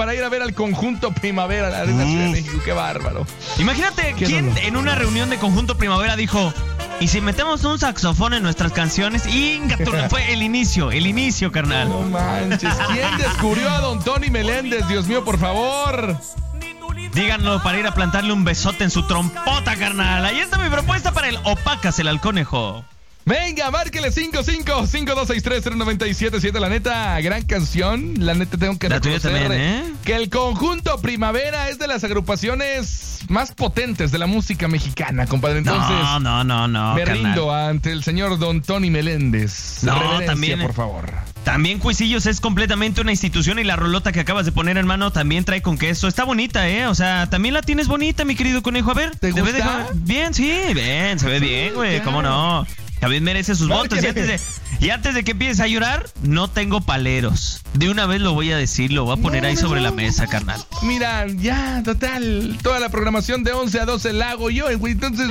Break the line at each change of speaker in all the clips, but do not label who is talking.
para ir a ver al Conjunto Primavera a la Arena Ciudad de México. Qué bárbaro.
Imagínate quién en una reunión de Conjunto Primavera dijo: ¿y si metemos un saxofón en nuestras canciones? Fue el inicio, carnal.
No manches. ¿Quién descubrió a don Tony Meléndez? Dios mío, por favor.
Díganlo para ir a plantarle un besote en su trompota, carnal. Ahí está mi propuesta para el Opácasela al conejo.
Venga, márquele 55-5263-0977. La neta, gran canción. La neta, tengo que reconocer también, que el Conjunto Primavera es de las agrupaciones más potentes de la música mexicana, compadre. Entonces,
no,
me rindo ante el señor don Tony Meléndez.
No, también,
por favor.
También Cuisillos es completamente una institución, y la rolota que acabas de poner en mano también trae con queso. Está bonita, O sea, también la tienes bonita, mi querido conejo. A ver,
¿te gusta?
Bien, sí, bien, se ve bien, güey. ¿Cómo no? También merece sus votos. Y antes de que empieces a llorar, no tengo paleros. De una vez lo voy a decir, lo voy a poner ahí sobre la mesa, carnal.
Mira, ya, total, toda la programación de 11 a 12 la hago yo, güey. Entonces,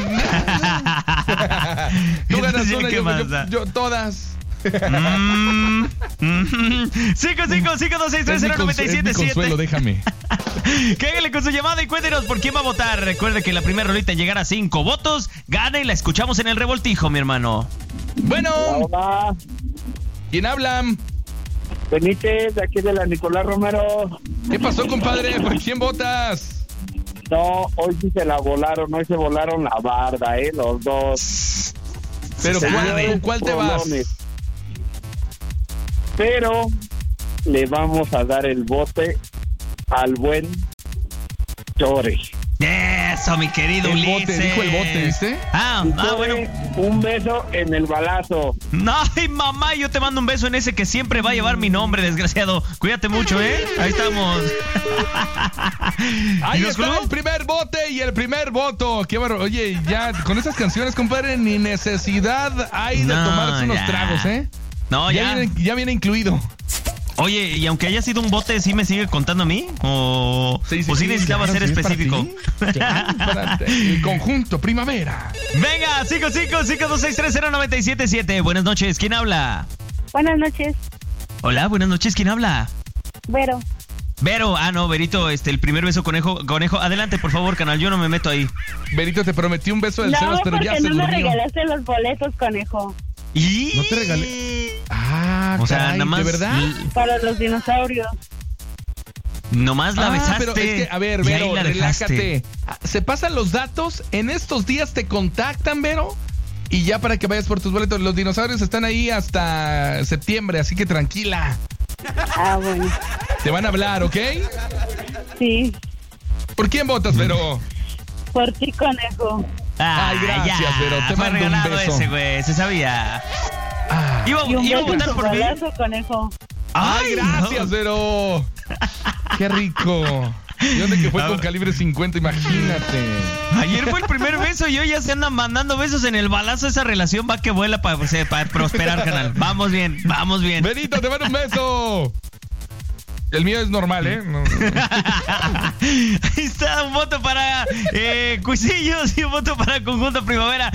tú ganas una, yo todas.
555-263-0977.
Consuelo, déjame.
Cágale con su llamada y cuéntenos por quién va a votar. Recuerde que la primera rolita en llegar a 5 votos gana y la escuchamos en el revoltijo, mi hermano.
Bueno.
Hola.
¿Quién habla?
Benítez, de aquí de la Nicolás Romero.
¿Qué pasó, compadre? ¿Por quién votas?
No, hoy sí se la volaron. Hoy se volaron la barda, los dos.
Pero ¿cuál te vas?
Pero le vamos a dar el bote al buen Chore.
Eso, mi querido Ulises.
Dijo el bote, ¿viste?
Bueno.
Un beso en el balazo.
Ay, mamá, yo te mando un beso en ese que siempre va a llevar mi nombre, desgraciado. Cuídate mucho, Ahí estamos.
Ahí está el primer bote y el primer voto. Qué barro. Oye, ya con esas canciones, compadre, ni necesidad hay de tomarse unos tragos,
No, ya
viene incluido.
Oye, y aunque haya sido un bote, ¿sí me sigue contando a mí? ¿O sí necesitaba ser específico?
Claro, el Conjunto Primavera.
Venga, 55-5263-0977. Buenas noches, ¿quién habla?
Buenas noches.
Hola, buenas noches, ¿quién habla?
Vero,
no, Verito, el primer beso conejo. Adelante, por favor, canal, yo no me meto ahí.
Verito, te prometí un beso del Sebas, pero ya se durmió.
No, porque no me regalaste los boletos, conejo.
¿Y?
¿No te regalé?
O sea,
caray,
nada más.
¿De verdad?
Para los dinosaurios.
Nomás la besaste.
Pero es que, a ver, Vero, relájate. Se pasan los datos, en estos días te contactan, Vero, y ya para que vayas por tus boletos. Los dinosaurios están ahí hasta septiembre, así que tranquila.
Bueno.
Te van a hablar, ¿ok?
Sí.
¿Por quién votas, Vero?
Por ti, conejo.
Ay, gracias, Vero. Te mando un beso.
Ese, güey, se sabía. Iba a votar por mí.
Conejo.
Ay, gracias, Vero. Qué rico. ¿Y dónde que fue con calibre 50? Imagínate.
Ayer fue el primer beso y hoy ya se andan mandando besos en el balazo. Esa relación va que vuela para prosperar, canal. Vamos bien.
Benito, te mando un beso. El mío es normal, No.
Ahí está, un voto para Cuisillos y un voto para Conjunto Primavera.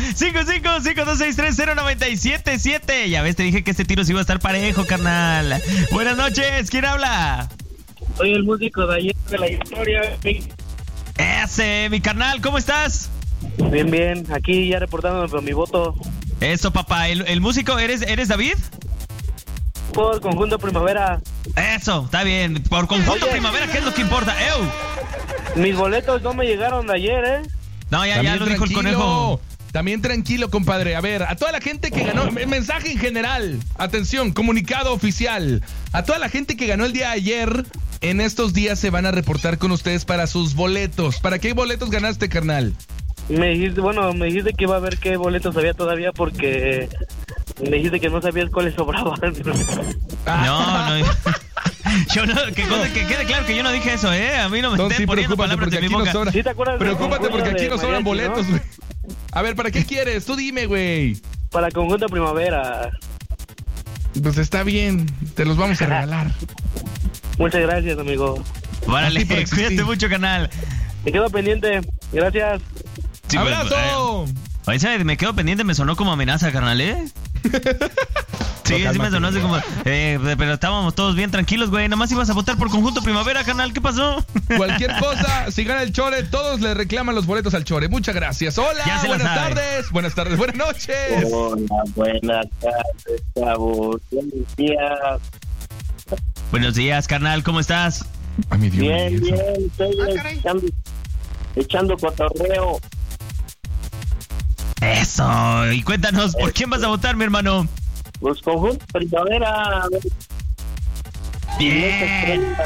55-5263-0977. Ya ves, te dije que este tiro sí iba a estar parejo, carnal. Buenas noches, ¿quién habla?
Soy el músico de ayer de la historia.
Ese, mi carnal, ¿cómo estás?
Bien, aquí ya reportándome por mi voto.
Eso, papá, ¿el músico eres David?
Por Conjunto Primavera.
Eso, está bien. Por Conjunto Primavera, ¿qué es lo que importa?
Mis boletos no me llegaron de ayer,
No, ya lo dijo el conejo.
También tranquilo, compadre. A ver, a toda la gente que ganó, mensaje en general. Atención, comunicado oficial. A toda la gente que ganó el día de ayer, en estos días se van a reportar con ustedes para sus boletos. ¿Para qué boletos ganaste, carnal?
Me dijiste que iba a ver qué boletos había todavía porque me dijiste que no sabías cuáles sobraban.
No. Yo no, que quede claro que yo no dije eso, A mí no me estén poniendo palabras de mi boca.
¿Sí te acuerdas? Preocúpate porque aquí no sobran boletos, güey. A ver, ¿para qué quieres? Tú dime, güey.
Para Conjunto Primavera.
Pues está bien, te los vamos a regalar.
Muchas gracias, amigo.
Vale, cuídate mucho, canal.
Me quedo pendiente. Gracias.
Sí, ¡abrazo!
Oye, me quedo pendiente, me sonó como amenaza, carnal, Sí,
No,
así me
cálmate.
sonó así como... pero estábamos todos bien tranquilos, güey. Nada más ibas a votar por Conjunto Primavera, canal. ¿Qué pasó?
Cualquier cosa, si gana el Chore, todos le reclaman los boletos al Chore. Muchas gracias. Hola,
Ya se la
buenas
sabe.
tardes. Buenas tardes, buenas noches.
Hola, buenas tardes, chavos. Buenos días.
Buenos días, carnal. ¿Cómo estás?
Ay, mi Dios
Bien,
mío.
bien. Estoy echando cotorreo.
Eso. Y cuéntanos, ¿por quién vas a votar, mi hermano?
Pues Conjunto Primavera. A ver,
Bien.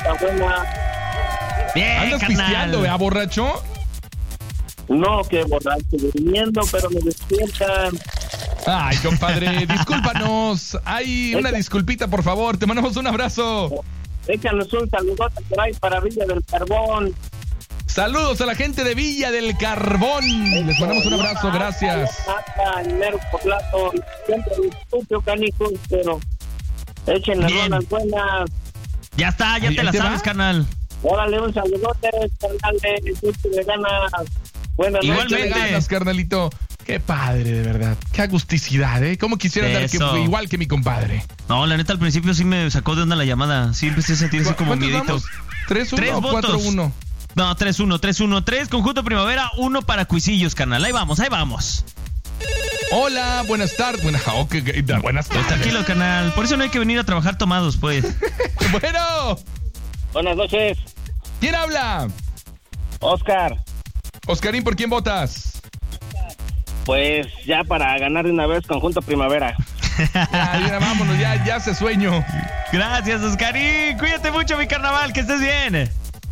Bien,
¿Andas pisteando,
carnal.
vea, borracho?
No, que borracho durmiendo, pero me despiertan.
Ay, compadre, discúlpanos. Hay una disculpita, por favor. Te mandamos un abrazo.
Échanos un saludote por ahí para Villa del Carbón.
Saludos a la gente de Villa del Carbón. Les mandamos un abrazo, gracias.
El mero poblado, siempre discutio, canijos, pero echen las
Bien.
rolas buenas.
Ya está, ya
Ahí
te la
te
sabes,
va.
carnal.
Órale, un saludote, carnal de le ganas. Buenas
Igualmente.
noches.
Échale ganas, carnalito. Qué padre, de verdad. Qué agusticidad, ¿eh? ¿Cómo quisiera andar
Eso.
igual que mi compadre?
No, la neta, al principio sí me sacó de onda la llamada. Sí empecé a sentirse como
¿Cuántos
miedito.
vamos? ¿3-1
Tres
o
votos.
4-1?
No, 3-1, 3-1. 3 Conjunto Primavera, 1 para Cuisillos, carnal. Ahí vamos, ahí vamos.
Hola, buenas tardes. Buenas
Pues
tardes.
tranquilo, carnal. Por eso no hay que venir a trabajar tomados, pues.
Bueno,
Buenas noches,
¿quién habla?
Oscar.
Oscarín, ¿por quién votas?
Pues ya para ganar de una vez Conjunto Primavera.
Ya, vámonos, ya hace sueño.
Gracias, Oscarín. Cuídate mucho, mi carnaval, que estés bien.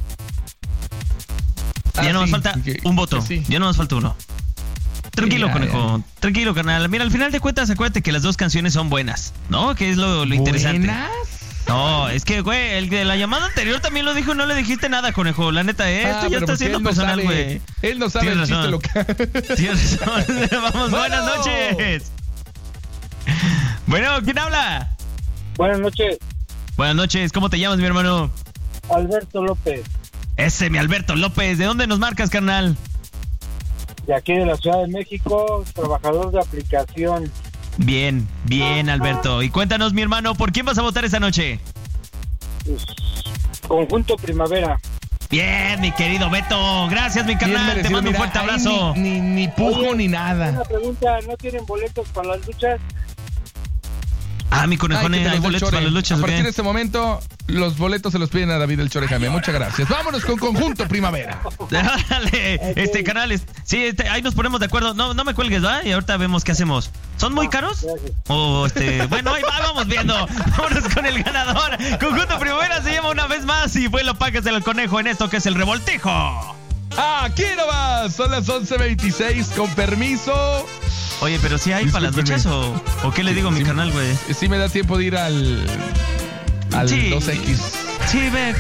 Ya no nos
sí,
falta un voto.
sí.
Ya no nos falta uno. Tranquilo,
Ya,
conejo. Tranquilo, carnal. Mira, al final de cuentas, acuérdate que las dos canciones son buenas, ¿no? Que es lo interesante.
¿Buenas?
No, es que, güey, el de la llamada anterior también lo dijo, no le dijiste nada, conejo. La neta, esto ya
pero
está
porque
siendo
él no
personal,
sabe.
güey.
Él no sabe
Tienes
el chiste
razón.
local.
Tienes razón. Vamos, buenas
Bueno.
noches. Bueno, ¿quién habla?
Buenas noches,
Buenas noches, ¿cómo te llamas, mi hermano?
Alberto López,
Ese, mi Alberto López. ¿De dónde nos marcas, carnal?
de aquí de la Ciudad de México, trabajador de aplicación.
Bien, bien, Alberto. Y cuéntanos, mi hermano, ¿por quién vas a votar esta noche?
Pues, Conjunto Primavera.
Bien, mi querido Beto. Gracias, mi
Bien
carnal. Te
merecido,
mando un
mira,
fuerte
ahí
abrazo.
Ni pujo
Oye,
ni nada.
Una pregunta, ¿no tienen boletos para las luchas?
Ah, mi
Ay,
conejón,
que te
hay
los dé el
boletos
Chore.
para las luchas,
A
¿o
partir
qué?
de este momento, los boletos se los piden a David el Chore Jaime. Muchas gracias. Vámonos con Conjunto Primavera.
Dale, canales. Sí, ahí nos ponemos de acuerdo. No me cuelgues, ¿va? Y ahorita vemos qué hacemos. ¿Son muy caros? O bueno, ahí vamos viendo. Vámonos con el ganador. Conjunto Primavera se llama una vez más y fue lo pagas del conejo en esto que es el revoltijo.
Aquí nomás. Son las 11:26. Con permiso.
Oye, pero si hay para las luchas o qué le digo a mi
Sí.
canal, güey.
Sí me da tiempo de ir al
Sí.
2X.
Sí, ve,